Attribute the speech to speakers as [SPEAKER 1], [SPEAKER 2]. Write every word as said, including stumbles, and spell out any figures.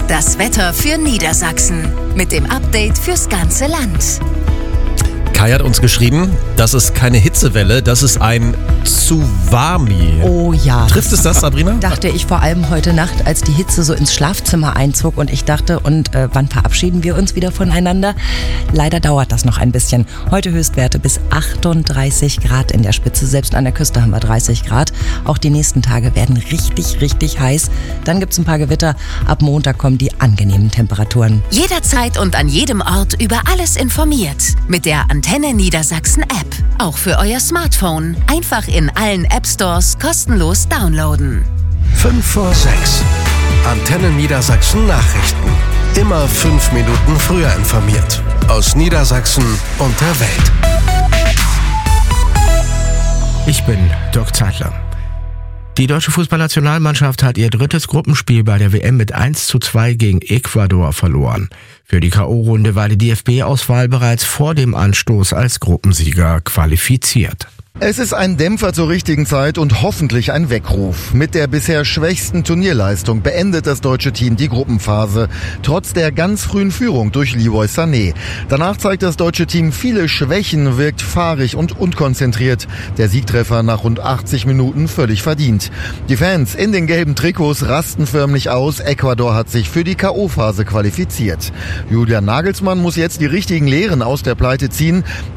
[SPEAKER 1] Das Wetter für Niedersachsen mit dem Update fürs ganze Land.
[SPEAKER 2] Kai hat uns geschrieben, das ist keine Hitzewelle, das ist ein Tsunami.
[SPEAKER 3] Oh ja.
[SPEAKER 2] Trifft es das, Sabrina?
[SPEAKER 3] Dachte ich vor allem heute Nacht, als die Hitze so ins Schlafzimmer einzog und ich dachte, und äh, wann verabschieden wir uns wieder voneinander? Leider dauert das noch ein bisschen. Heute Höchstwerte bis achtunddreißig Grad in der Spitze. Selbst an der Küste haben wir dreißig Grad. Auch die nächsten Tage werden richtig, richtig heiß. Dann gibt es ein paar Gewitter. Ab Montag kommen die angenehmen Temperaturen.
[SPEAKER 1] Jederzeit und an jedem Ort über alles informiert. Mit der Antenne Niedersachsen App. Auch für euer Smartphone. Einfach in allen App Stores kostenlos downloaden.
[SPEAKER 4] fünf vor sechs. Antenne Niedersachsen Nachrichten. Immer fünf Minuten früher informiert. Aus Niedersachsen und der Welt.
[SPEAKER 5] Ich bin Dirk Zeitler. Die deutsche Fußballnationalmannschaft hat ihr drittes Gruppenspiel bei der W M mit eins zu zwei gegen Ecuador verloren. Für die K O-Runde war die D F B-Auswahl bereits vor dem Anstoß als Gruppensieger qualifiziert.
[SPEAKER 6] Es ist ein Dämpfer zur richtigen Zeit und hoffentlich ein Weckruf. Mit der bisher schwächsten Turnierleistung beendet das deutsche Team die Gruppenphase, trotz der ganz frühen Führung durch Leroy Sané. Danach zeigt das deutsche Team viele Schwächen, wirkt fahrig und unkonzentriert. Der Siegtreffer nach rund achtzig Minuten völlig verdient. Die Fans in den gelben Trikots rasten förmlich aus. Ecuador hat sich für die K O-Phase qualifiziert. Julian Nagelsmann muss jetzt die richtigen Lehren aus der Pleite ziehen.